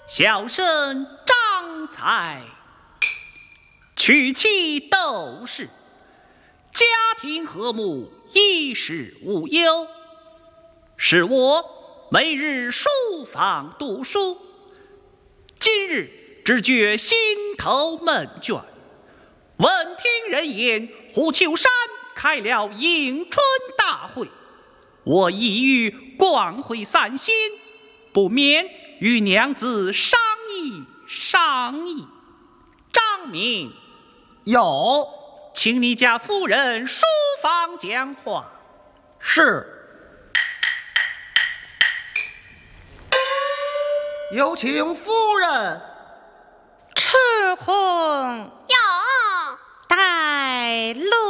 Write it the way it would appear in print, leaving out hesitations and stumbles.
小生张才，娶妻窦氏，家庭和睦，衣食无忧。是我每日书房读书，今日只觉心头闷倦。闻听人言，虎丘山开了迎春大会，我意欲逛会散心，不免与娘子商议商议。张明， 有， 请你家夫人书房讲话。 是。有请夫人。 赤红有带路。